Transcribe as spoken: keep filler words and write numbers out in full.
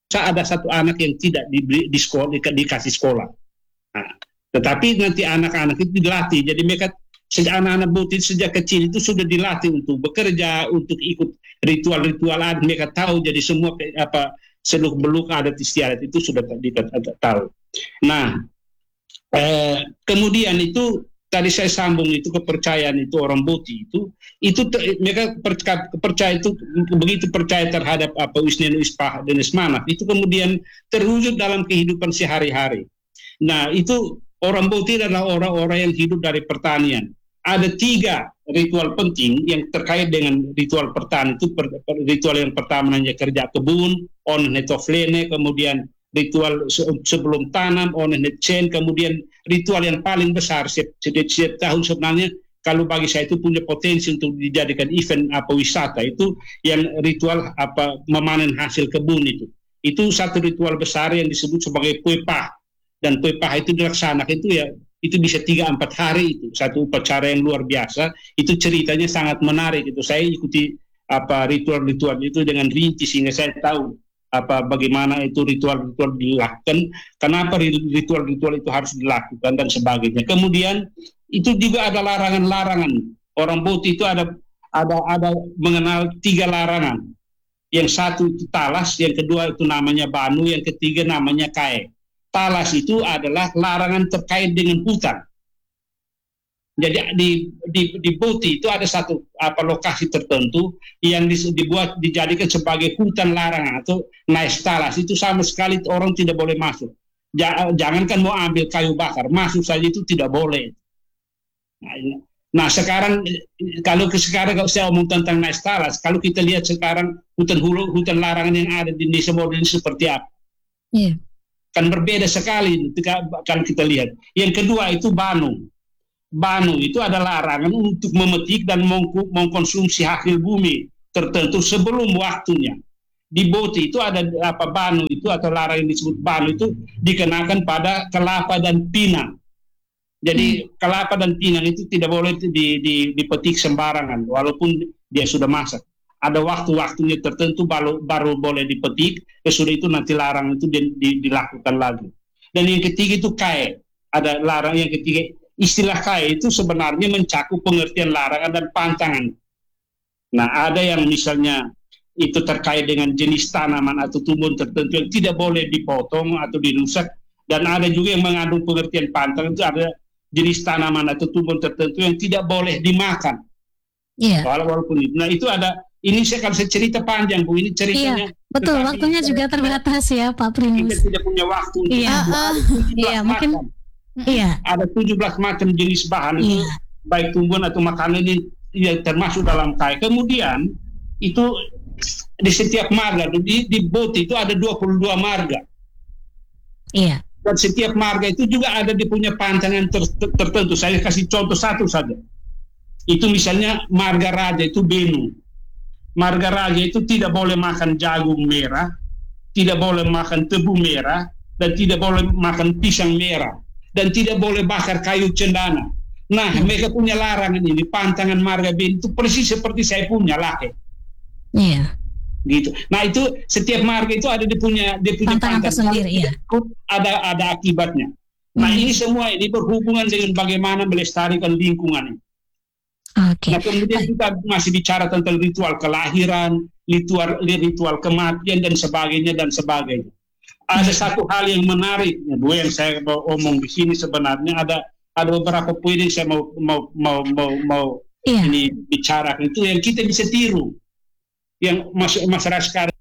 ada satu anak yang tidak diberi di sekolah, di, dikasih sekolah. Nah, tetapi nanti anak-anak itu dilatih. Jadi mereka sejak anak-anak Boti sejak kecil itu sudah dilatih untuk bekerja, untuk ikut ritual-ritual adat. Mereka tahu, jadi semua apa seluk beluk adat istiadat itu sudah tahu. Nah, eh, kemudian itu tadi saya sambung itu kepercayaan itu orang Boti itu itu ter, mereka percaya itu begitu percaya terhadap apa Wisnenu Ispah dan Ismanaf itu kemudian terwujud dalam kehidupan sehari-hari. Nah, itu orang Boti adalah orang-orang yang hidup dari pertanian. Ada tiga ritual penting yang terkait dengan ritual pertanian itu. Per, per, ritual yang pertama namanya kerja kebun, onen netoflene, kemudian ritual sebelum tanam, onen netchen, kemudian ritual yang paling besar setiap, setiap tahun sebenarnya kalau bagi saya itu punya potensi untuk dijadikan event apa wisata itu yang ritual apa memanen hasil kebun itu. Itu satu ritual besar yang disebut sebagai kue pah. Dan kue pah itu dilaksanakan itu ya itu bisa tiga empat hari itu satu upacara yang luar biasa. Itu ceritanya sangat menarik itu. Saya ikuti apa ritual-ritual itu dengan rinci sehingga saya tahu apa bagaimana itu ritual-ritual dilakukan, kenapa ritual-ritual itu harus dilakukan dan sebagainya. Kemudian itu juga ada larangan-larangan. Orang Boti itu ada ada ada mengenal tiga larangan. Yang satu itu talas, yang kedua itu namanya banu, yang ketiga namanya kae. Talas itu adalah larangan terkait dengan hutan. Jadi di, di, di Boti itu ada satu apa lokasi tertentu yang dibuat dijadikan sebagai hutan larangan atau naik talas. Itu sama sekali orang tidak boleh masuk. Jangankan mau ambil kayu bakar, masuk saja itu tidak boleh. Nah, nah sekarang kalau sekarang kalau saya omong tentang naik talas, kalau kita lihat sekarang hutan hulu, hutan larangan yang ada di Indonesia modern seperti apa? Yeah. Kan berbeda sekali kalau kita lihat. Yang kedua itu banu. Banu itu adalah larangan untuk memetik dan mengkonsumsi hasil bumi tertentu sebelum waktunya. Di Boti itu ada apa banu itu atau larangan yang disebut banu itu dikenakan pada kelapa dan pinang. Jadi hmm. kelapa dan pinang itu tidak boleh di, di, dipetik sembarangan walaupun dia sudah masak. Ada waktu-waktunya tertentu baru, baru boleh dipetik, sesudah itu nanti larang itu di, di, dilakukan lagi. Dan yang ketiga itu kae. Ada larang yang ketiga. Istilah kae itu sebenarnya mencakup pengertian larangan dan pantangan. Nah, ada yang misalnya itu terkait dengan jenis tanaman atau tumbuhan tertentu yang tidak boleh dipotong atau dirusak. Dan ada juga yang mengandung pengertian pantangan itu ada jenis tanaman atau tumbuhan tertentu yang tidak boleh dimakan. Iya. Yeah. Walaupun itu. Nah, itu ada, ini saya kalau saya cerita panjang, Bu, ini ceritanya. Iya, betul, waktunya juga terbatas ya, Pak Primus. Kita tidak punya waktu. Iya, uh, iya mungkin. Iya. Ada tujuh belas macam jenis bahan itu, iya. Baik tumbuhan atau makanan ini ya, termasuk dalam kae. Kemudian itu di setiap marga di, di Boti itu ada dua puluh dua marga. Iya. Dan setiap marga itu juga ada di punya pantangan ter, ter, tertentu. Saya kasih contoh satu saja. Itu misalnya marga raja itu Benu. Marga raja itu tidak boleh makan jagung merah, tidak boleh makan tebu merah, dan tidak boleh makan pisang merah. Dan tidak boleh bakar kayu cendana. Nah, hmm. mereka punya larangan ini, pantangan marga Benu itu persis seperti saya punya laki. Iya. Gitu. Nah, itu setiap marga itu ada dia punya dia punya pantangan tersendiri, ya. Ada ada akibatnya. Hmm. Nah, ini semua ini berhubungan dengan bagaimana melestarikan lingkungan. Okay. Nah, kemudian kita masih bicara tentang ritual kelahiran, ritual ritual kematian dan sebagainya dan sebagainya. Ada satu hal yang menarik, Bu, yang saya mau omong di sini sebenarnya ada ada beberapa poin yang saya mau mau mau mau, mau yeah. ini bicara itu yang kita bisa tiru, yang mas, masyarakat sekarang